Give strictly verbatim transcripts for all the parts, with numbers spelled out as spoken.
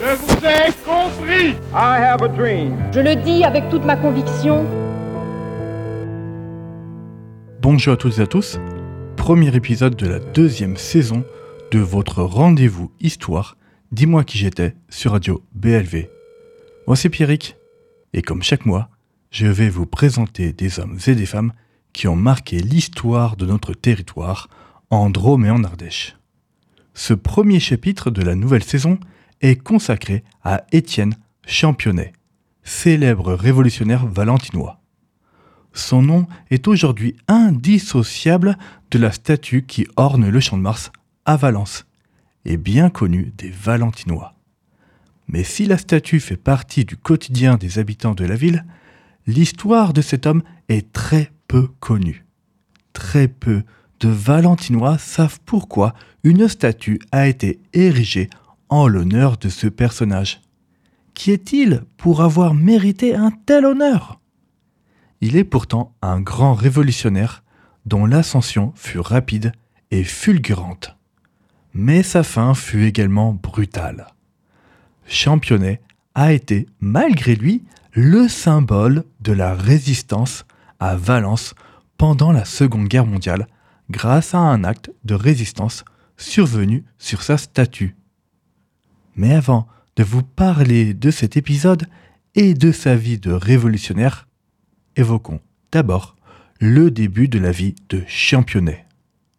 Je vous ai compris. I have a dream. Je le dis avec toute ma conviction. Bonjour à toutes et à tous, premier épisode de la deuxième saison de votre rendez-vous histoire, dis-moi qui j'étais sur Radio B L V. Moi c'est Pierrick, et comme chaque mois, je vais vous présenter des hommes et des femmes qui ont marqué l'histoire de notre territoire en Drôme et en Ardèche. Ce premier chapitre de la nouvelle saison est consacré à Étienne Championnet, célèbre révolutionnaire valentinois. Son nom est aujourd'hui indissociable de la statue qui orne le Champ de Mars à Valence, et bien connue des Valentinois. Mais si la statue fait partie du quotidien des habitants de la ville, l'histoire de cet homme est très peu connue. Très peu de Valentinois savent pourquoi une statue a été érigée en l'honneur de ce personnage. Qui est-il pour avoir mérité un tel honneur ? Il est pourtant un grand révolutionnaire dont l'ascension fut rapide et fulgurante. Mais sa fin fut également brutale. Championnet a été, malgré lui, le symbole de la résistance à Valence pendant la Seconde Guerre mondiale grâce à un acte de résistance survenu sur sa statue. Mais avant de vous parler de cet épisode et de sa vie de révolutionnaire, évoquons d'abord le début de la vie de Championnet.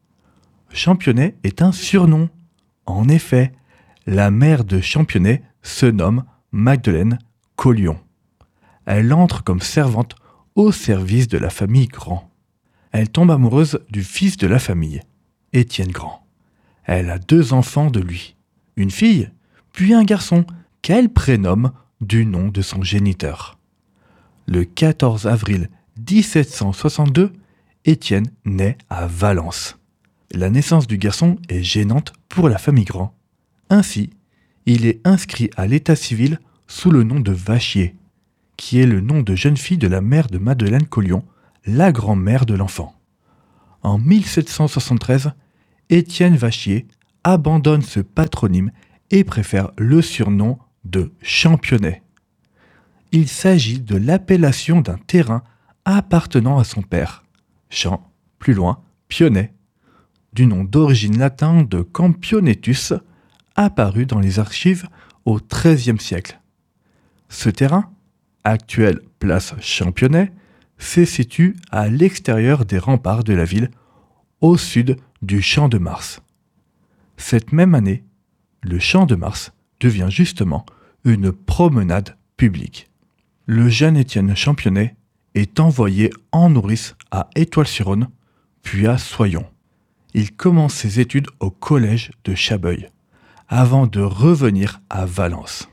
Championnet est un surnom. En effet, la mère de Championnet se nomme Magdeleine Collion. Elle entre comme servante au service de la famille Grand. Elle tombe amoureuse du fils de la famille, Étienne Grand. Elle a deux enfants de lui, une fille, puis un garçon qu'elle prénomme du nom de son géniteur. Le quatorze avril dix-sept cent soixante-deux, Étienne naît à Valence. La naissance du garçon est gênante pour la famille Grand. Ainsi, il est inscrit à l'état civil sous le nom de Vachier, qui est le nom de jeune fille de la mère de Madeleine Collion, la grand-mère de l'enfant. En mille sept cent soixante-treize, Étienne Vachier abandonne ce patronyme et préfère le surnom de Championnet. Il s'agit de l'appellation d'un terrain appartenant à son père, Champ, plus loin, Pionnet, du nom d'origine latin de Campionetus, apparu dans les archives au treizième siècle. Ce terrain, actuelle place Championnet, se situe à l'extérieur des remparts de la ville, au sud du Champ de Mars. Cette même année, le Champ de Mars devient justement une promenade publique. Le jeune Étienne Championnet est envoyé en nourrice à Étoile-sur-Rhône, puis à Soyons. Il commence ses études au collège de Chabeuil, avant de revenir à Valence.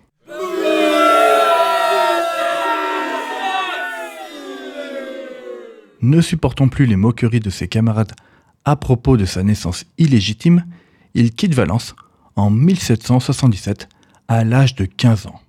Ne supportant plus les moqueries de ses camarades à propos de sa naissance illégitime, il quitte Valence en mille sept cent soixante-dix-sept à l'âge de quinze ans.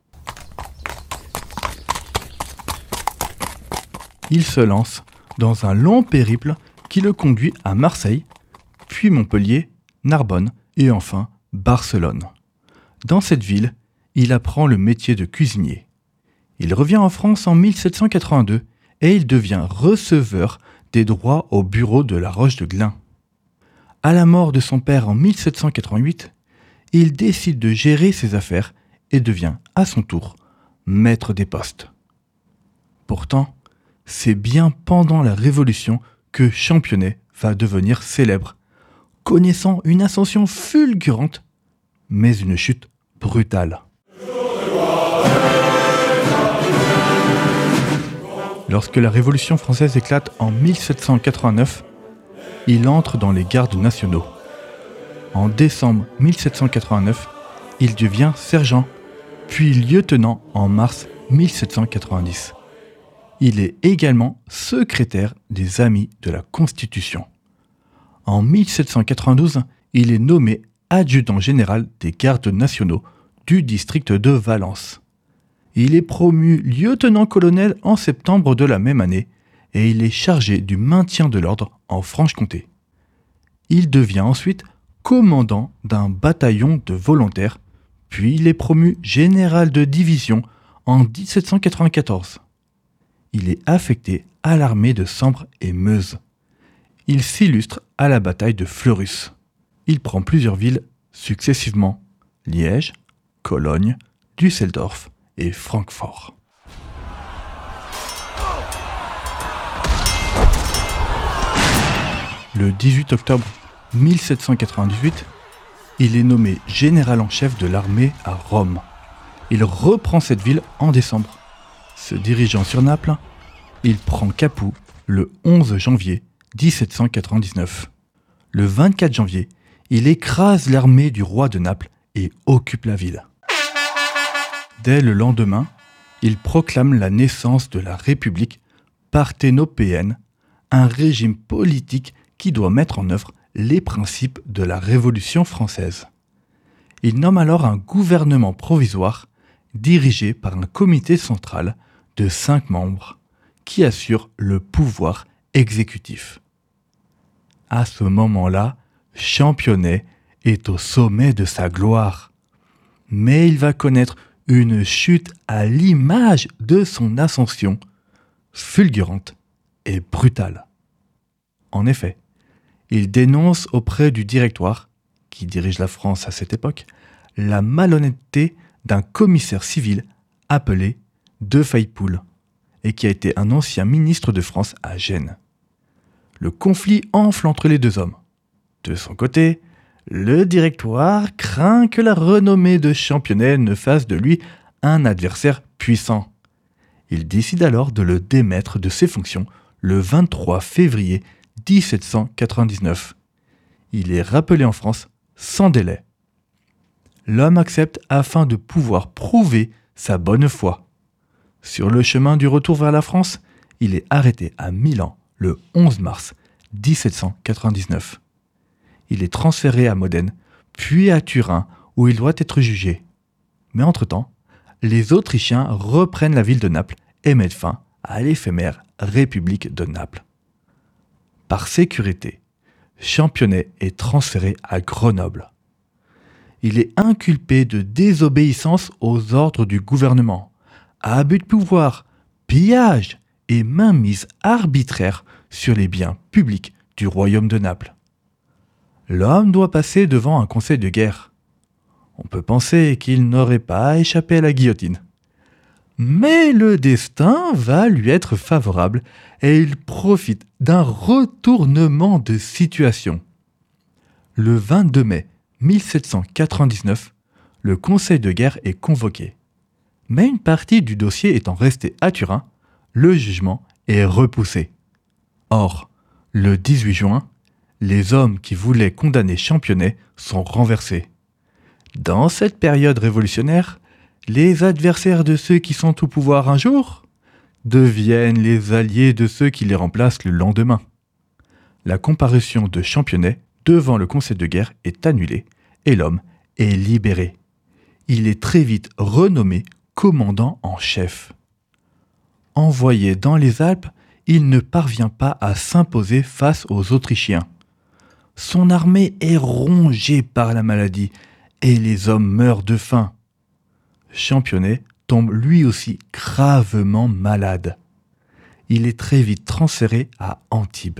Il se lance dans un long périple qui le conduit à Marseille, puis Montpellier, Narbonne et enfin Barcelone. Dans cette ville, il apprend le métier de cuisinier. Il revient en France en mille sept cent quatre-vingt-deux et il devient receveur des droits au bureau de la Roche de Glun. À la mort de son père en mille sept cent quatre-vingt-huit, il décide de gérer ses affaires et devient à son tour maître des postes. Pourtant, c'est bien pendant la Révolution que Championnet va devenir célèbre, connaissant une ascension fulgurante, mais une chute brutale. Lorsque la Révolution française éclate en mille sept cent quatre-vingt-neuf, il entre dans les gardes nationaux. En décembre mille sept cent quatre-vingt-neuf, il devient sergent, puis lieutenant en mars mille sept cent quatre-vingt-dix. Il est également secrétaire des Amis de la Constitution. En mille sept cent quatre-vingt-douze, il est nommé adjudant général des gardes nationaux du district de Valence. Il est promu lieutenant-colonel en septembre de la même année et il est chargé du maintien de l'ordre en Franche-Comté. Il devient ensuite commandant d'un bataillon de volontaires, puis il est promu général de division en dix-sept cent quatre-vingt-quatorze. Il est affecté à l'armée de Sambre et Meuse. Il s'illustre à la bataille de Fleurus. Il prend plusieurs villes successivement, Liège, Cologne, Düsseldorf et Francfort. Le dix-huit octobre mille sept cent quatre-vingt-dix-huit, il est nommé général en chef de l'armée à Rome. Il reprend cette ville en décembre. Se dirigeant sur Naples, il prend Capoue le onze janvier dix-sept cent quatre-vingt-dix-neuf. Le vingt-quatre janvier, il écrase l'armée du roi de Naples et occupe la ville. Dès le lendemain, il proclame la naissance de la République parthénopéenne, un régime politique qui doit mettre en œuvre les principes de la Révolution française. Il nomme alors un gouvernement provisoire dirigé par un comité central de cinq membres qui assure le pouvoir exécutif. À ce moment-là, Championnet est au sommet de sa gloire. Mais il va connaître une chute à l'image de son ascension, fulgurante et brutale. En effet, il dénonce auprès du Directoire, qui dirige la France à cette époque, la malhonnêteté d'un commissaire civil appelé De Faypoul, et qui a été un ancien ministre de France à Gênes. Le conflit enfle entre les deux hommes. De son côté, le Directoire craint que la renommée de Championnet ne fasse de lui un adversaire puissant. Il décide alors de le démettre de ses fonctions le vingt-trois février dix-sept cent quatre-vingt-dix-neuf. Il est rappelé en France sans délai. L'homme accepte afin de pouvoir prouver sa bonne foi. Sur le chemin du retour vers la France, il est arrêté à Milan le onze mars dix-sept cent quatre-vingt-dix-neuf. Il est transféré à Modène, puis à Turin, où il doit être jugé. Mais entre-temps, les Autrichiens reprennent la ville de Naples et mettent fin à l'éphémère République de Naples. Par sécurité, Championnet est transféré à Grenoble. Il est inculpé de désobéissance aux ordres du gouvernement, abus de pouvoir, pillage et mainmise arbitraire sur les biens publics du royaume de Naples. L'homme doit passer devant un conseil de guerre. On peut penser qu'il n'aurait pas échappé à la guillotine. Mais le destin va lui être favorable et il profite d'un retournement de situation. Le vingt-deux mai mille sept cent quatre-vingt-dix-neuf, le conseil de guerre est convoqué. Mais une partie du dossier étant restée à Turin, le jugement est repoussé. Or, le dix-huit juin, les hommes qui voulaient condamner Championnet sont renversés. Dans cette période révolutionnaire, les adversaires de ceux qui sont au pouvoir un jour deviennent les alliés de ceux qui les remplacent le lendemain. La comparution de Championnet devant le conseil de guerre est annulée et l'homme est libéré. Il est très vite renommé commandant en chef. Envoyé dans les Alpes, il ne parvient pas à s'imposer face aux Autrichiens. Son armée est rongée par la maladie et les hommes meurent de faim. Championnet tombe lui aussi gravement malade. Il est très vite transféré à Antibes.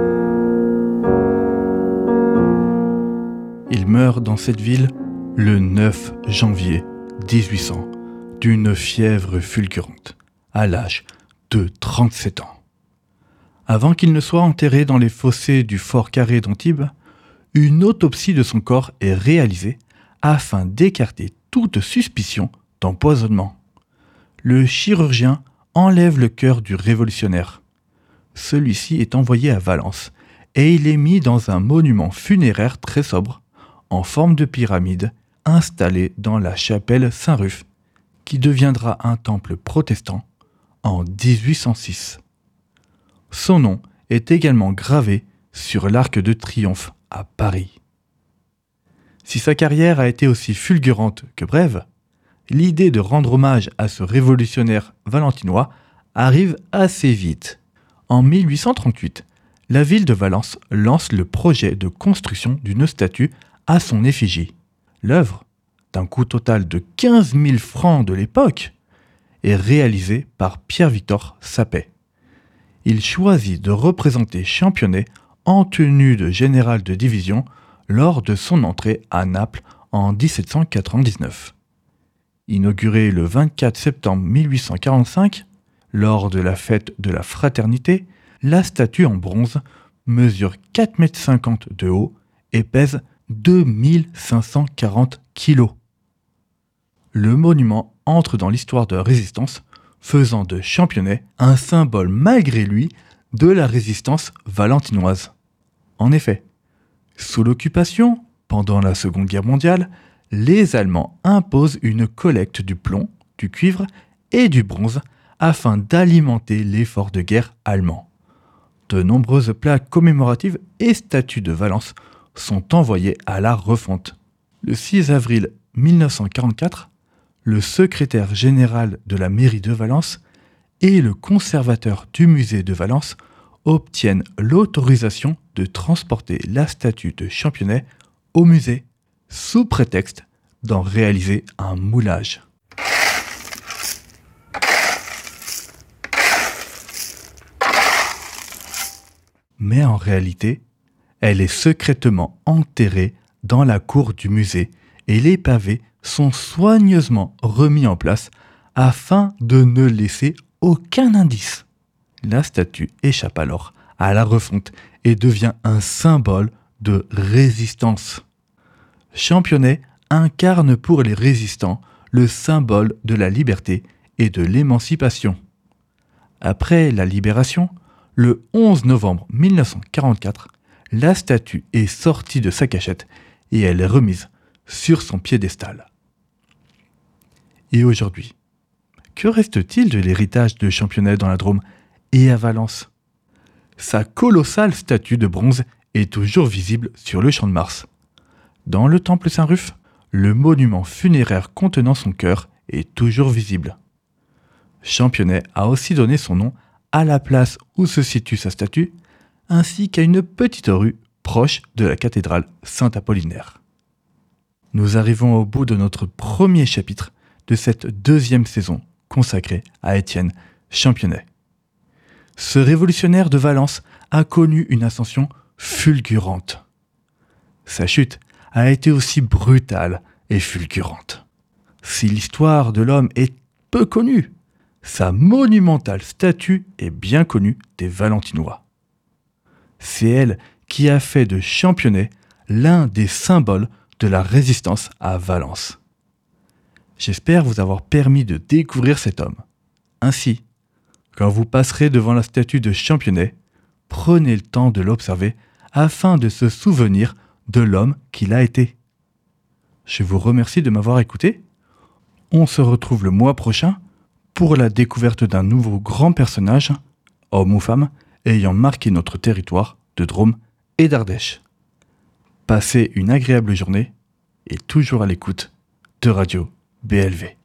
Il meurt dans cette ville le neuf janvier dix-huit cents d'une fièvre fulgurante à l'âge de trente-sept ans. Avant qu'il ne soit enterré dans les fossés du fort carré d'Antibes, une autopsie de son corps est réalisée afin d'écarter toute suspicion d'empoisonnement. Le chirurgien enlève le cœur du révolutionnaire. Celui-ci est envoyé à Valence et il est mis dans un monument funéraire très sobre, en forme de pyramide, installé dans la chapelle Saint-Ruf, qui deviendra un temple protestant en dix-huit cent six. Son nom est également gravé sur l'Arc de Triomphe à Paris. Si sa carrière a été aussi fulgurante que brève, l'idée de rendre hommage à ce révolutionnaire valentinois arrive assez vite. En mille huit cent trente-huit, la ville de Valence lance le projet de construction d'une statue à son effigie. L'œuvre, d'un coût total de quinze mille francs de l'époque, est réalisé par Pierre-Victor Sapet. Il choisit de représenter Championnet en tenue de général de division lors de son entrée à Naples en dix-sept cent quatre-vingt-dix-neuf. Inauguré le vingt-quatre septembre mille huit cent quarante-cinq, lors de la fête de la Fraternité, la statue en bronze mesure quatre mètres cinquante de haut et pèse deux mille cinq cent quarante kilos. Le monument entre dans l'histoire de la résistance, faisant de Championnet un symbole malgré lui de la résistance valentinoise. En effet, sous l'occupation, pendant la Seconde Guerre mondiale, les Allemands imposent une collecte du plomb, du cuivre et du bronze afin d'alimenter l'effort de guerre allemand. De nombreuses plaques commémoratives et statues de Valence sont envoyées à la refonte. Le six avril mille neuf cent quarante-quatre, le secrétaire général de la mairie de Valence et le conservateur du musée de Valence obtiennent l'autorisation de transporter la statue de Championnet au musée, sous prétexte d'en réaliser un moulage. Mais en réalité, elle est secrètement enterrée dans la cour du musée et les pavés sont soigneusement remis en place afin de ne laisser aucun indice. La statue échappe alors à la refonte et devient un symbole de résistance. Championnet incarne pour les résistants le symbole de la liberté et de l'émancipation. Après la libération, le onze novembre mille neuf cent quarante-quatre, la statue est sortie de sa cachette et elle est remise sur son piédestal. Et aujourd'hui, que reste-t-il de l'héritage de Championnet dans la Drôme et à Valence ? Sa colossale statue de bronze est toujours visible sur le Champ de Mars. Dans le temple Saint-Ruf, le monument funéraire contenant son cœur est toujours visible. Championnet a aussi donné son nom à la place où se situe sa statue, ainsi qu'à une petite rue proche de la cathédrale Saint-Apollinaire. Nous arrivons au bout de notre premier chapitre de cette deuxième saison consacrée à Étienne Championnet. Ce révolutionnaire de Valence a connu une ascension fulgurante. Sa chute a été aussi brutale et fulgurante. Si l'histoire de l'homme est peu connue, sa monumentale statue est bien connue des Valentinois. C'est elle qui a fait de Championnet l'un des symboles de la résistance à Valence. J'espère vous avoir permis de découvrir cet homme. Ainsi, quand vous passerez devant la statue de Championnet, prenez le temps de l'observer afin de se souvenir de l'homme qu'il a été. Je vous remercie de m'avoir écouté. On se retrouve le mois prochain pour la découverte d'un nouveau grand personnage, homme ou femme, ayant marqué notre territoire de Drôme et d'Ardèche. Passez une agréable journée et toujours à l'écoute de Radio B L V.